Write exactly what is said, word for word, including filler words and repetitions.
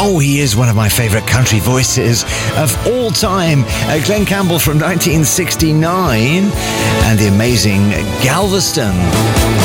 Oh, he is one of my favourite country voices of all time. Uh, Glenn Campbell from nineteen sixty-nine and the amazing Galveston.